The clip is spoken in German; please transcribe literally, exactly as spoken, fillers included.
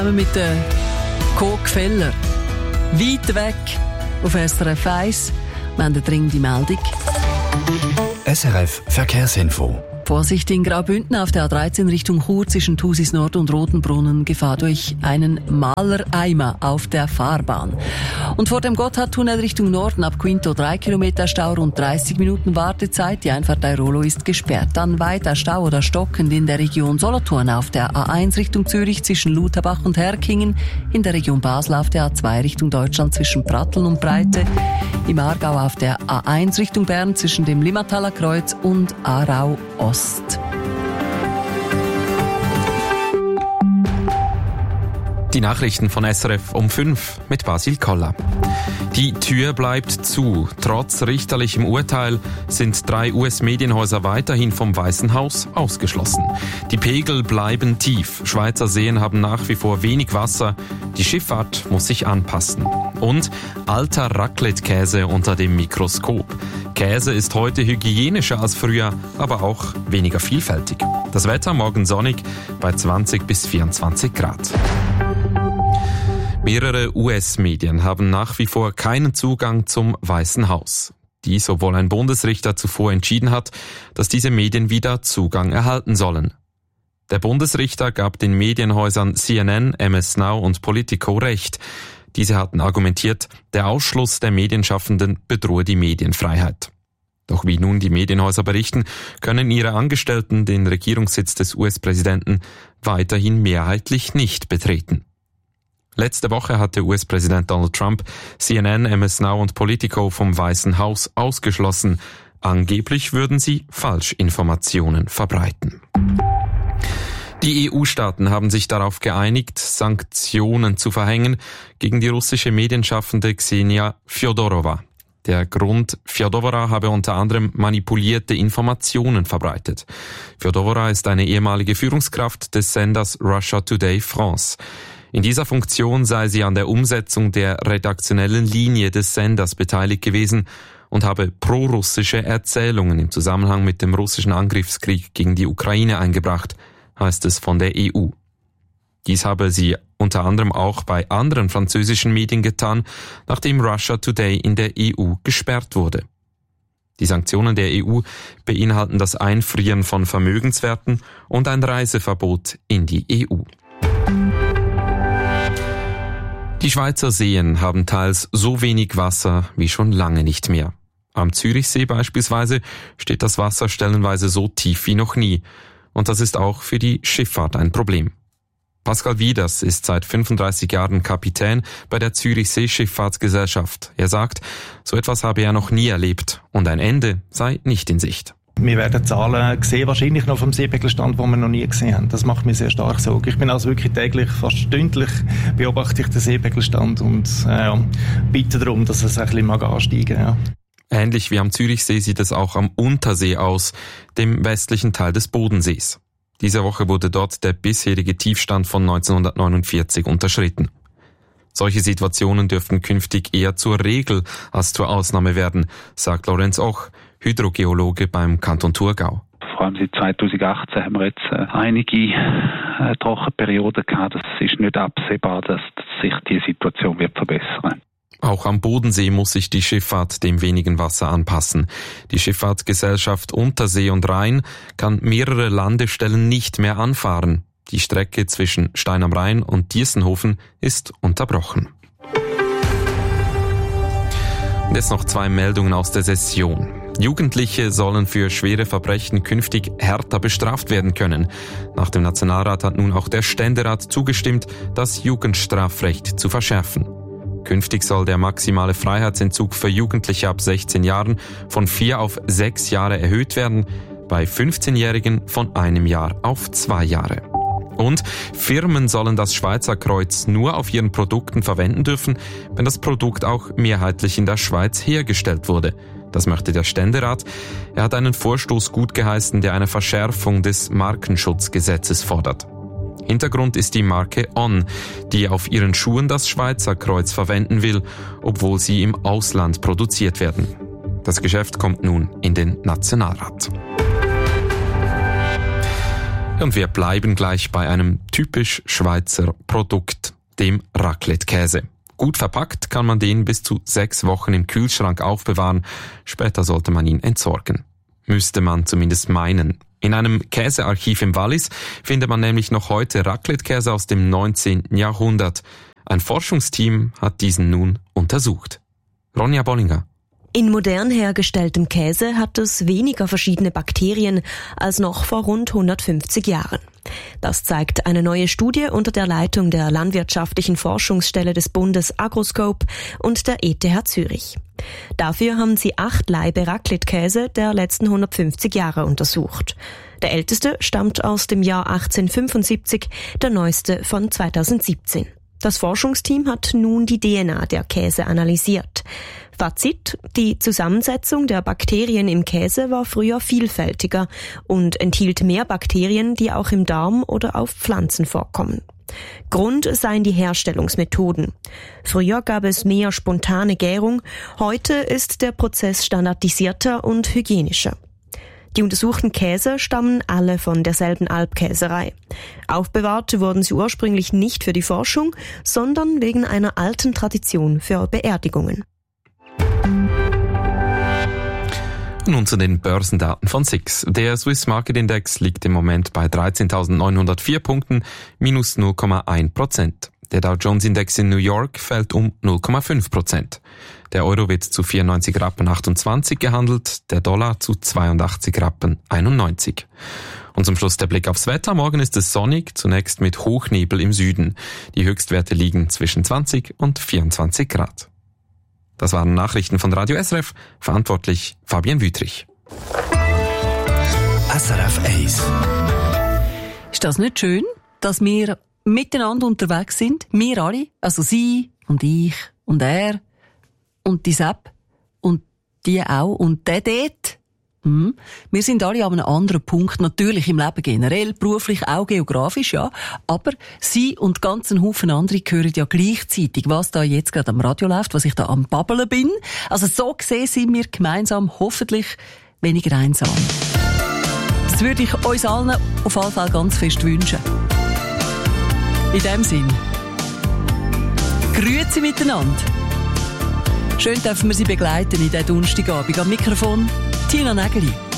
Mit der Coke Feller. Weit weg auf S R F eins. Wir haben eine dringende Meldung. S R F Verkehrsinfo. Vorsicht in Graubünden auf der A dreizehn Richtung Chur zwischen Thusis Nord und Rotenbrunnen. Gefahr durch einen Malereimer auf der Fahrbahn. Und vor dem Gotthardtunnel Richtung Norden ab Quinto drei Kilometer Stau, rund dreißig Minuten Wartezeit. Die Einfahrt Airolo ist gesperrt. Dann weiter Stau oder stockend in der Region Solothurn auf der A eins Richtung Zürich zwischen Lutherbach und Herkingen. In der Region Basel auf der A zwei Richtung Deutschland zwischen Pratteln und Breite. Im Aargau auf der A eins Richtung Bern zwischen dem Limmataler Kreuz und Aarau Ost. Die Nachrichten von S R F um fünf mit Basil Koller. Die Tür bleibt zu. Trotz richterlichem Urteil sind drei U S-Medienhäuser weiterhin vom Weißen Haus ausgeschlossen. Die Pegel bleiben tief. Schweizer Seen haben nach wie vor wenig Wasser. Die Schifffahrt muss sich anpassen. Und alter Raclette-Käse unter dem Mikroskop. Käse ist heute hygienischer als früher, aber auch weniger vielfältig. Das Wetter morgen sonnig bei zwanzig bis vierundzwanzig Grad. Mehrere U S-Medien haben nach wie vor keinen Zugang zum Weißen Haus. Dies, obwohl ein Bundesrichter zuvor entschieden hat, dass diese Medien wieder Zugang erhalten sollen. Der Bundesrichter gab den Medienhäusern C N N, M S Now und Politico Recht. Diese hatten argumentiert, der Ausschluss der Medienschaffenden bedrohe die Medienfreiheit. Doch wie nun die Medienhäuser berichten, können ihre Angestellten den Regierungssitz des U S-Präsidenten weiterhin mehrheitlich nicht betreten. Letzte Woche hatte U S-Präsident Donald Trump C N N, M S Now und Politico vom Weißen Haus ausgeschlossen. Angeblich würden sie Falschinformationen verbreiten. Die E U-Staaten haben sich darauf geeinigt, Sanktionen zu verhängen gegen die russische Medienschaffende Ksenia Fjodorova. Der Grund, Fjodorova habe unter anderem manipulierte Informationen verbreitet. Fjodorova ist eine ehemalige Führungskraft des Senders Russia Today France. In dieser Funktion sei sie an der Umsetzung der redaktionellen Linie des Senders beteiligt gewesen und habe prorussische Erzählungen im Zusammenhang mit dem russischen Angriffskrieg gegen die Ukraine eingebracht, heißt es von der E U. Dies habe sie unter anderem auch bei anderen französischen Medien getan, nachdem Russia Today in der E U gesperrt wurde. Die Sanktionen der E U beinhalten das Einfrieren von Vermögenswerten und ein Reiseverbot in die E U. Die Schweizer Seen haben teils so wenig Wasser wie schon lange nicht mehr. Am Zürichsee beispielsweise steht das Wasser stellenweise so tief wie noch nie. Und das ist auch für die Schifffahrt ein Problem. Pascal Wieders ist seit fünfunddreißig Jahren Kapitän bei der Zürichsee Schifffahrtsgesellschaft. Er sagt, so etwas habe er noch nie erlebt und ein Ende sei nicht in Sicht. Wir werden Zahlen sehen, wahrscheinlich noch vom Seepegelstand, die wir noch nie gesehen haben. Das macht mir sehr stark Sorge. Ich bin also wirklich täglich, fast stündlich beobachte ich den Seepegelstand und äh, bitte darum, dass es ein bisschen mag ansteigen. Ja. Ähnlich wie am Zürichsee sieht es auch am Untersee aus, dem westlichen Teil des Bodensees. Diese Woche wurde dort der bisherige Tiefstand von neunzehnhundertneunundvierzig unterschritten. Solche Situationen dürften künftig eher zur Regel als zur Ausnahme werden, sagt Lorenz Och, Hydrogeologe beim Kanton Thurgau. Vor allem seit zweitausendachtzehn haben wir jetzt äh, einige äh, Trockenperioden gehabt. Es ist nicht absehbar, dass sich die Situation wird verbessern. Auch am Bodensee muss sich die Schifffahrt dem wenigen Wasser anpassen. Die Schifffahrtsgesellschaft Untersee und Rhein kann mehrere Landestellen nicht mehr anfahren. Die Strecke zwischen Stein am Rhein und Diesenhofen ist unterbrochen. Und jetzt noch zwei Meldungen aus der Session. Jugendliche sollen für schwere Verbrechen künftig härter bestraft werden können. Nach dem Nationalrat hat nun auch der Ständerat zugestimmt, das Jugendstrafrecht zu verschärfen. Künftig soll der maximale Freiheitsentzug für Jugendliche ab sechzehn Jahren von vier auf sechs Jahre erhöht werden, bei fünfzehnjährigen von einem Jahr auf zwei Jahre. Und Firmen sollen das Schweizer Kreuz nur auf ihren Produkten verwenden dürfen, wenn das Produkt auch mehrheitlich in der Schweiz hergestellt wurde. Das möchte der Ständerat. Er hat einen Vorstoß gutgeheißen, der eine Verschärfung des Markenschutzgesetzes fordert. Hintergrund ist die Marke On, die auf ihren Schuhen das Schweizer Kreuz verwenden will, obwohl sie im Ausland produziert werden. Das Geschäft kommt nun in den Nationalrat. Und wir bleiben gleich bei einem typisch Schweizer Produkt, dem Raclette-Käse. Gut verpackt kann man den bis zu sechs Wochen im Kühlschrank aufbewahren. Später sollte man ihn entsorgen. Müsste man zumindest meinen. In einem Käsearchiv im Wallis findet man nämlich noch heute Raclette-Käse aus dem neunzehnten Jahrhundert. Ein Forschungsteam hat diesen nun untersucht. Ronja Bollinger. In modern hergestelltem Käse hat es weniger verschiedene Bakterien als noch vor rund hundertfünfzig Jahren. Das zeigt eine neue Studie unter der Leitung der Landwirtschaftlichen Forschungsstelle des Bundes Agroscope und der E T H Zürich. Dafür haben sie acht Laibe Raclette-Käse der letzten hundertfünfzig Jahre untersucht. Der älteste stammt aus dem Jahr achtzehnhundertfünfundsiebzig, der neueste von zweitausendsiebzehn. Das Forschungsteam hat nun die D N A der Käse analysiert. Fazit: Die Zusammensetzung der Bakterien im Käse war früher vielfältiger und enthielt mehr Bakterien, die auch im Darm oder auf Pflanzen vorkommen. Grund seien die Herstellungsmethoden. Früher gab es mehr spontane Gärung, heute ist der Prozess standardisierter und hygienischer. Die untersuchten Käse stammen alle von derselben Alpkäserei. Aufbewahrt wurden sie ursprünglich nicht für die Forschung, sondern wegen einer alten Tradition für Beerdigungen. Nun zu den Börsendaten von S I X. Der Swiss Market Index liegt im Moment bei dreizehntausendneunhundertvier Punkten, minus null Komma eins Prozent. Der Dow Jones Index in New York fällt um null Komma fünf Prozent. Der Euro wird zu vierundneunzig Rappen achtundzwanzig gehandelt, der Dollar zu zweiundachtzig Rappen einundneunzig. Und zum Schluss der Blick aufs Wetter. Morgen ist es sonnig, zunächst mit Hochnebel im Süden. Die Höchstwerte liegen zwischen zwanzig und vierundzwanzig Grad. Das waren Nachrichten von Radio S R F, verantwortlich Fabian Wüthrich. S R F eins. Ist das nicht schön, dass wir miteinander unterwegs sind? Wir alle, also Sie und ich und er und die Sepp und die auch und der dort. Hm. Wir sind alle an einem anderen Punkt, natürlich im Leben generell, beruflich, auch geografisch, ja. Aber Sie und ganz ein Haufen andere hören ja gleichzeitig, was da jetzt gerade am Radio läuft, was ich da am Babbeln bin. Also so gesehen sind wir gemeinsam hoffentlich weniger einsam. Das würde ich uns allen auf jeden Fall ganz fest wünschen. In dem Sinn. Grüezi miteinander. Schön dürfen wir Sie begleiten in diesem Donnerstagabend. Am Mikrofon Tina Nägeli.